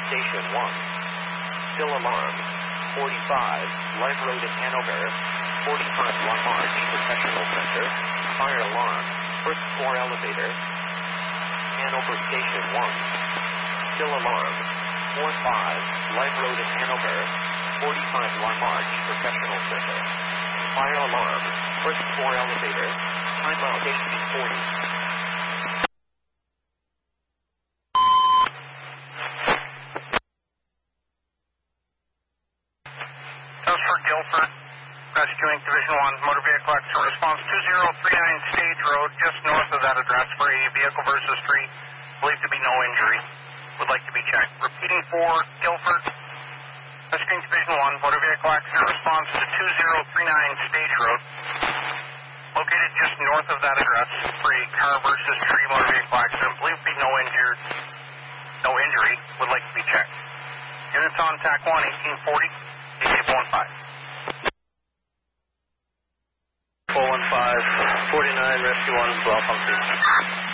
Station 1. Still alarm. 45, Live Road in Hanover. 45 Long March, Professional Center. Fire alarm. First floor elevator. Hanover Station 1. Still alarm. 45, Live Road in Hanover. 45 Long March, Professional Center. Fire alarm. First floor elevator. Timeout 1840. Guilford, Rescuing Division 1, motor vehicle accident response 2039 Stage Road, just north of that address for a vehicle versus tree, believed to be no injury. Would like to be checked. Repeating for Guilford, Rescuing Division 1, motor vehicle accident response to 2039 Stage Road, located just north of that address for a car versus tree motor vehicle accident, believed to be no injury. Would like to be checked. Units on TAC 1, 1840, 8815. 415, 49, Rescue 1, 12 Humphrey.